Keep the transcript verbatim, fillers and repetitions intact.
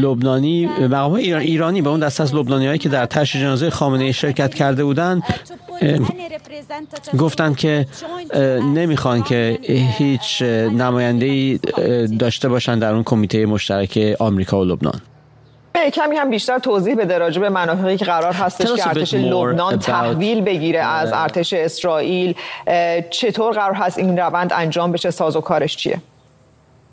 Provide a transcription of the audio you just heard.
لبنانی مقام ایران ایرانی به اون دسته از لبنانیایی که در تشییع جنازه خامنه‌ای شرکت کرده بودند گفتند که نمیخوان که هیچ نماینده‌ای داشته باشند در اون کمیته مشترک آمریکا و لبنان. کمی هم بیشتر توضیح بده راجع به مناطقی که قرار هستش که ارتش لبنان تحویل بگیره از ارتش اسرائیل. چطور قرار هست این روند انجام بشه؟ سازوکارش چیه؟